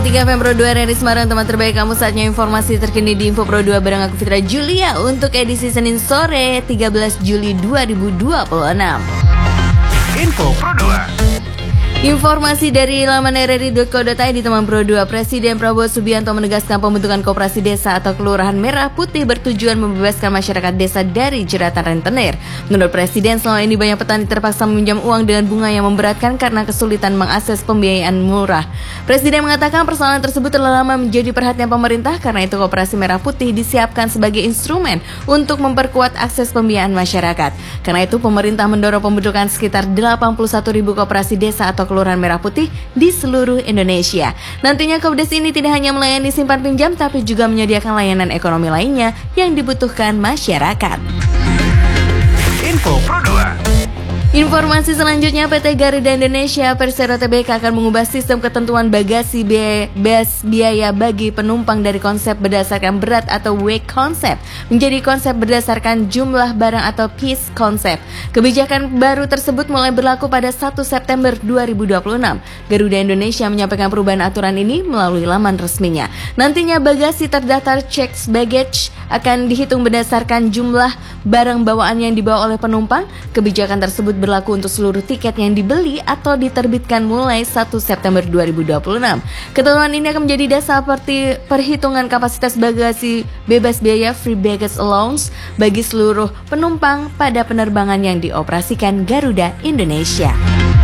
3 Februari Reri Semarang, teman terbaik kamu. Saatnya informasi terkini di Info Pro 2 bareng aku Fitra Julia untuk edisi Senin sore 13 Juli 2026. Info Pro 2. Informasi dari laman rri.co.id, teman Pro 2. Presiden Prabowo Subianto menegaskan pembentukan koperasi desa atau kelurahan merah putih bertujuan membebaskan masyarakat desa dari jeratan rentenir. Menurut Presiden, selama ini banyak petani terpaksa meminjam uang dengan bunga yang memberatkan karena kesulitan mengakses pembiayaan murah. Presiden mengatakan persoalan tersebut telah lama menjadi perhatian pemerintah, karena itu koperasi merah putih disiapkan sebagai instrumen untuk memperkuat akses pembiayaan masyarakat. Karena itu pemerintah mendorong pembentukan sekitar 81.000 koperasi desa atau kelurahan merah putih di seluruh Indonesia. Nantinya Kopdes ini tidak hanya melayani simpan pinjam, tapi juga menyediakan layanan ekonomi lainnya yang dibutuhkan masyarakat. Info Pro 2. Informasi selanjutnya, PT Garuda Indonesia Persero Tbk akan mengubah sistem ketentuan bagasi biaya bagi penumpang dari konsep berdasarkan berat atau weight konsep menjadi konsep berdasarkan jumlah barang atau piece konsep. Kebijakan baru tersebut mulai berlaku pada 1 September 2026. Garuda Indonesia menyampaikan perubahan aturan ini melalui laman resminya. Nantinya bagasi terdaftar checked baggage akan dihitung berdasarkan jumlah barang bawaan yang dibawa oleh penumpang. Kebijakan tersebut berlaku untuk seluruh tiket yang dibeli atau diterbitkan mulai 1 September 2026. Ketentuan ini akan menjadi dasar seperti perhitungan kapasitas bagasi bebas biaya free baggage allowance bagi seluruh penumpang pada penerbangan yang dioperasikan Garuda Indonesia.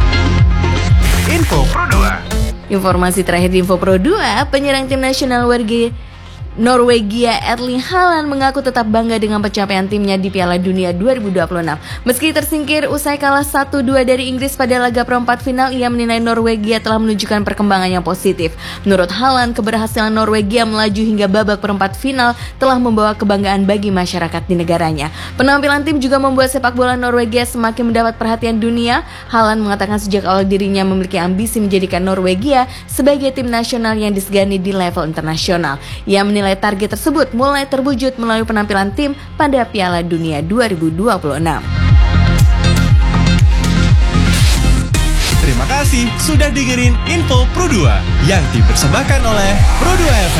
Info Pro 2. Informasi terakhir di Info Pro 2, penyerang tim nasional Norwegia Erling Haaland mengaku tetap bangga dengan pencapaian timnya di Piala Dunia 2026. Meski tersingkir usai kalah 1-2 dari Inggris pada laga perempat final, ia menilai Norwegia telah menunjukkan perkembangan yang positif. Menurut Haaland, keberhasilan Norwegia melaju hingga babak perempat final telah membawa kebanggaan bagi masyarakat di negaranya. Penampilan tim juga membuat sepak bola Norwegia semakin mendapat perhatian dunia. Haaland mengatakan sejak awal dirinya memiliki ambisi menjadikan Norwegia sebagai tim nasional yang disegani di level internasional. Ia menilai target tersebut mulai terwujud melalui penampilan tim pada Piala Dunia 2026. Terima kasih sudah dengerin Info Pro 2 yang dipersembahkan oleh Pro 2 FM.